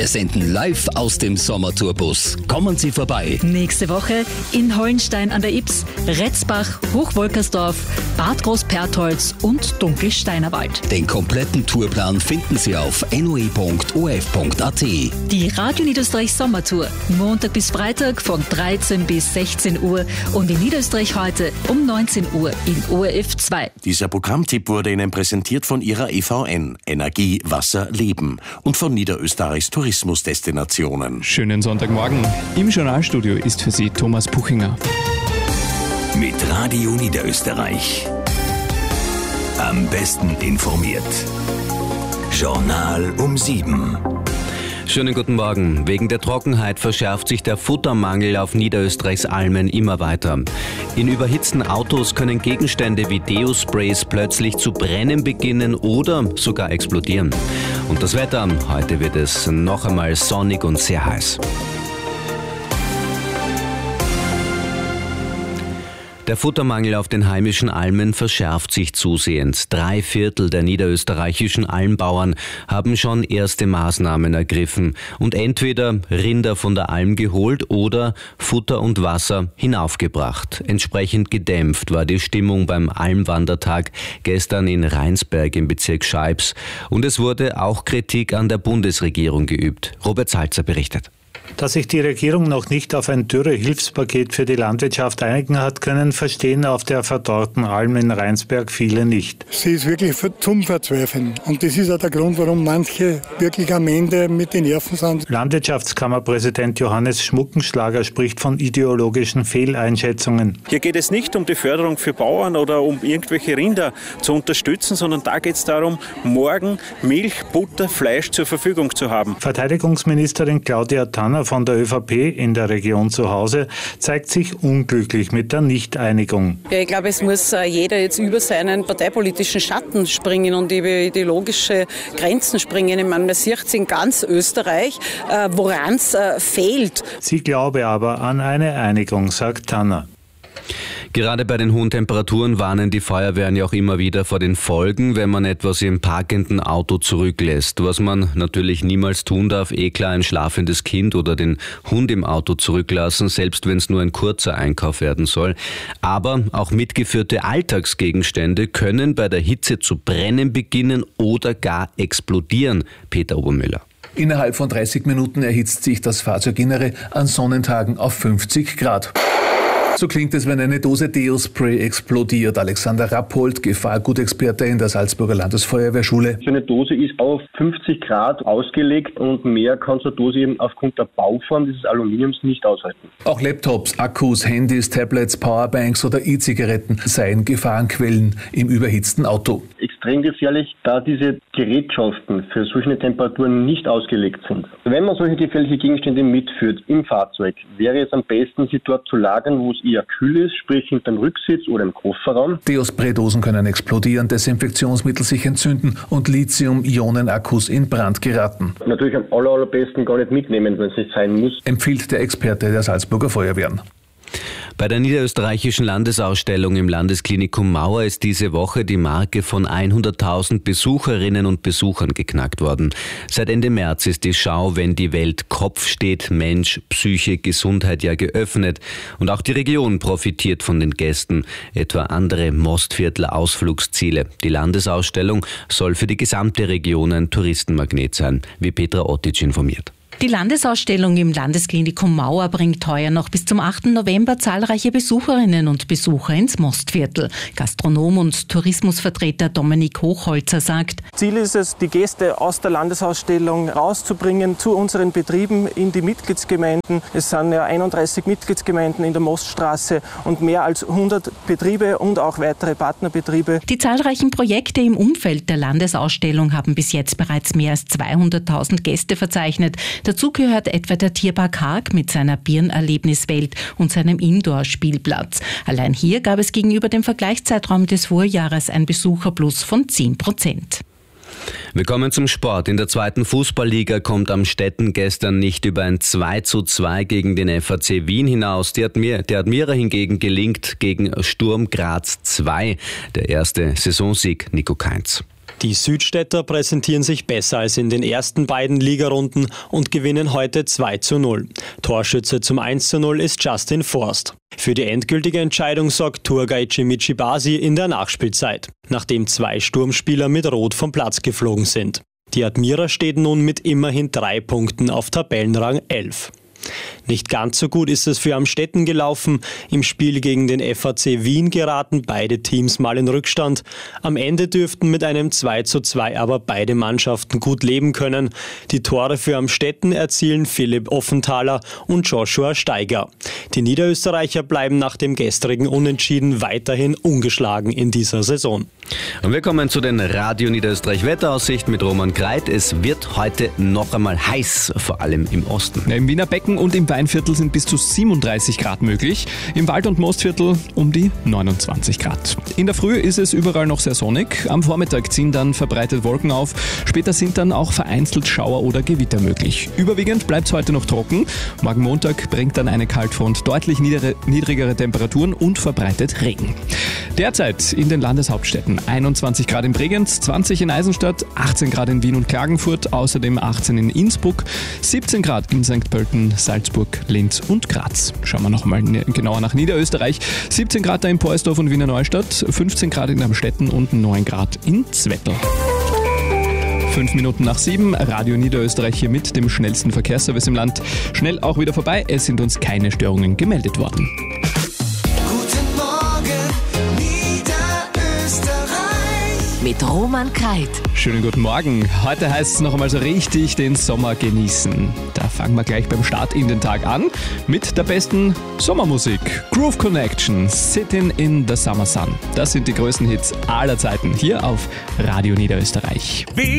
Wir senden live aus dem Sommertourbus. Kommen Sie vorbei. Nächste Woche in Hollenstein an der Ybbs, Retzbach, Hochwolkersdorf, Bad Großpertholz und Dunkelsteinerwald. Den kompletten Tourplan finden Sie auf noe.of.at. Die Radio Niederösterreich Sommertour. Montag bis Freitag von 13 bis 16 Uhr und in Niederösterreich heute um 19 Uhr in ORF 2. Dieser Programmtipp wurde Ihnen präsentiert von Ihrer EVN, Energie, Wasser, Leben und von Niederösterreichs Tourismusdestinationen. Schönen Sonntagmorgen. Im Journalstudio ist für Sie Thomas Puchinger. Mit Radio Niederösterreich. Am besten informiert. Journal um 7. Schönen guten Morgen. Wegen der Trockenheit verschärft sich der Futtermangel auf Niederösterreichs Almen immer weiter. In überhitzten Autos können Gegenstände wie Deo-Sprays plötzlich zu brennen beginnen oder sogar explodieren. Und das Wetter, heute wird es noch einmal sonnig und sehr heiß. Der Futtermangel auf den heimischen Almen verschärft sich zusehends. 3/4 der niederösterreichischen Almbauern haben schon erste Maßnahmen ergriffen und entweder Rinder von der Alm geholt oder Futter und Wasser hinaufgebracht. Entsprechend gedämpft war die Stimmung beim Almwandertag gestern in Rheinsberg im Bezirk Scheibs. Und es wurde auch Kritik an der Bundesregierung geübt. Robert Salzer berichtet. Dass sich die Regierung noch nicht auf ein Dürre-Hilfspaket für die Landwirtschaft einigen hat können, verstehen auf der verdorrten Alm in Rheinsberg viele nicht. Sie ist wirklich zum Verzweifeln. Und das ist auch der Grund, warum manche wirklich am Ende mit den Nerven sind. Landwirtschaftskammerpräsident Johannes Schmuckenschlager spricht von ideologischen Fehleinschätzungen. Hier geht es nicht um die Förderung für Bauern oder um irgendwelche Rinder zu unterstützen, sondern da geht es darum, morgen Milch, Butter, Fleisch zur Verfügung zu haben. Verteidigungsministerin Claudia Tanner von der ÖVP in der Region zu Hause zeigt sich unglücklich mit der Nichteinigung. Ja, ich glaube, es muss jeder jetzt über seinen parteipolitischen Schatten springen und über ideologische Grenzen springen. Ich meine, man sieht es in ganz Österreich, woran es fehlt. Sie glaube aber an eine Einigung, sagt Tanner. Gerade bei den hohen Temperaturen warnen die Feuerwehren ja auch immer wieder vor den Folgen, wenn man etwas im parkenden Auto zurücklässt. Was man natürlich niemals tun darf, klar ein schlafendes Kind oder den Hund im Auto zurücklassen, selbst wenn es nur ein kurzer Einkauf werden soll. Aber auch mitgeführte Alltagsgegenstände können bei der Hitze zu brennen beginnen oder gar explodieren. Peter Obermüller. Innerhalb von 30 Minuten erhitzt sich das Fahrzeuginnere an Sonnentagen auf 50 Grad. So klingt es, wenn eine Dose Deo-Spray explodiert. Alexander Rappold, Gefahrgutexperte in der Salzburger Landesfeuerwehrschule. So eine Dose ist auf 50 Grad ausgelegt und mehr kann so eine Dose eben aufgrund der Bauform dieses Aluminiums nicht aushalten. Auch Laptops, Akkus, Handys, Tablets, Powerbanks oder E-Zigaretten seien Gefahrenquellen im überhitzten Auto. Extrem gefährlich, da diese Gerätschaften für solche Temperaturen nicht ausgelegt sind. Wenn man solche gefährliche Gegenstände mitführt im Fahrzeug, wäre es am besten, sie dort zu lagern, wo es eher kühl ist, sprich hinterm Rücksitz oder im Kofferraum. Deo-Spray-Dosen können explodieren, Desinfektionsmittel sich entzünden und Lithium-Ionen-Akkus in Brand geraten. Natürlich am allerbesten gar nicht mitnehmen, wenn es nicht sein muss, empfiehlt der Experte der Salzburger Feuerwehren. Bei der niederösterreichischen Landesausstellung im Landesklinikum Mauer ist diese Woche die Marke von 100.000 Besucherinnen und Besuchern geknackt worden. Seit Ende März ist die Schau Wenn die Welt Kopf steht, Mensch, Psyche, Gesundheit ja geöffnet. Und auch die Region profitiert von den Gästen, etwa andere Mostviertler Ausflugsziele. Die Landesausstellung soll für die gesamte Region ein Touristenmagnet sein, wie Petra Ottic informiert. Die Landesausstellung im Landesklinikum Mauer bringt heuer noch bis zum 8. November zahlreiche Besucherinnen und Besucher ins Mostviertel. Gastronom und Tourismusvertreter Dominik Hochholzer sagt: Ziel ist es, die Gäste aus der Landesausstellung rauszubringen zu unseren Betrieben in die Mitgliedsgemeinden. Es sind ja 31 Mitgliedsgemeinden in der Moststraße und mehr als 100 Betriebe und auch weitere Partnerbetriebe. Die zahlreichen Projekte im Umfeld der Landesausstellung haben bis jetzt bereits mehr als 200.000 Gäste verzeichnet. Dazu gehört etwa der Tierpark Haag mit seiner Birnenerlebniswelt und seinem Indoor-Spielplatz. Allein hier gab es gegenüber dem Vergleichszeitraum des Vorjahres ein Besucherplus von 10%. Wir kommen zum Sport. In der 2. Fußballliga kommt Amstetten gestern nicht über ein 2:2 gegen den FAC Wien hinaus. Der Admira hingegen gelingt gegen Sturm Graz 2. Der erste Saisonsieg Nico Kainz. Die Südstädter präsentieren sich besser als in den ersten beiden Ligarunden und gewinnen heute 2:0. Torschütze zum 1:0 ist Justin Forst. Für die endgültige Entscheidung sorgt Turgay Micibasi in der Nachspielzeit, nachdem 2 Sturmspieler mit Rot vom Platz geflogen sind. Die Admira steht nun mit immerhin 3 Punkten auf Tabellenrang 11. Nicht ganz so gut ist es für Amstetten gelaufen. Im Spiel gegen den FAC Wien geraten beide Teams mal in Rückstand. Am Ende dürften mit einem 2:2 aber beide Mannschaften gut leben können. Die Tore für Amstetten erzielen Philipp Offenthaler und Joshua Steiger. Die Niederösterreicher bleiben nach dem gestrigen Unentschieden weiterhin ungeschlagen in dieser Saison. Und wir kommen zu den Radio Niederösterreich Wetteraussichten mit Roman Kreit. Es wird heute noch einmal heiß, vor allem im Osten. Im Wiener Becken und im Weinviertel sind bis zu 37 Grad möglich. Im Wald- und Mostviertel um die 29 Grad. In der Früh ist es überall noch sehr sonnig. Am Vormittag ziehen dann verbreitet Wolken auf. Später sind dann auch vereinzelt Schauer oder Gewitter möglich. Überwiegend bleibt es heute noch trocken. Morgen Montag bringt dann eine Kaltfront deutlich niedrigere Temperaturen und verbreitet Regen. Derzeit in den Landeshauptstädten 21 Grad in Bregenz, 20 in Eisenstadt, 18 Grad in Wien und Klagenfurt, außerdem 18 in Innsbruck, 17 Grad in St. Pölten, Salzburg, Linz und Graz. Schauen wir nochmal genauer nach Niederösterreich. 17 Grad da in Poersdorf und Wiener Neustadt, 15 Grad in Amstetten und 9 Grad in Zwettl. 5 Minuten nach 7, Radio Niederösterreich hier mit dem schnellsten Verkehrsservice im Land. Schnell auch wieder vorbei, es sind uns keine Störungen gemeldet worden. Mit Roman Kreit. Schönen guten Morgen. Heute heißt es noch einmal so richtig den Sommer genießen. Da fangen wir gleich beim Start in den Tag an mit der besten Sommermusik. Groove Connection, Sitting in the Summer Sun. Das sind die größten Hits aller Zeiten hier auf Radio Niederösterreich.